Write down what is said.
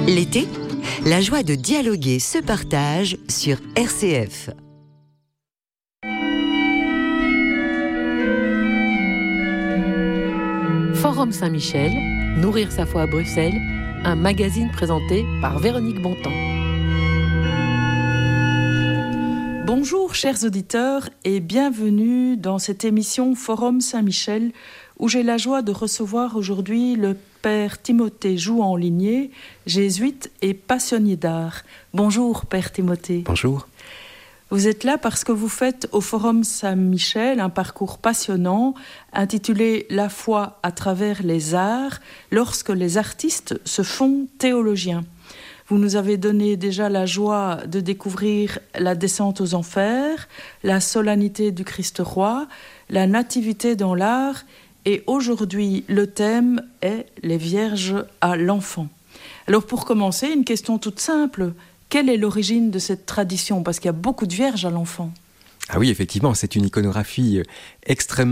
L'été, la joie de dialoguer se partage sur RCF. Forum Saint-Michel, Nourrir sa foi à Bruxelles, un magazine présenté par Véronique Bontemps. Bonjour chers auditeurs et bienvenue dans cette émission Forum Saint-Michel où j'ai la joie de recevoir aujourd'hui le Père Timothée Jouan-Ligné, jésuite et passionné d'art. Bonjour Père Timothée. Bonjour. Vous êtes là parce que vous faites au Forum Saint-Michel un parcours passionnant intitulé « La foi à travers les arts » lorsque les artistes se font théologiens. Vous nous avez donné déjà la joie de découvrir la descente aux enfers, la solennité du Christ roi, la nativité dans l'art, et aujourd'hui le thème est les vierges à l'enfant. Alors pour commencer, une question toute simple. Quelle est l'origine de cette tradition ? Parce qu'il y a beaucoup de vierges à l'enfant. Ah oui, effectivement, c'est une iconographie extrêmement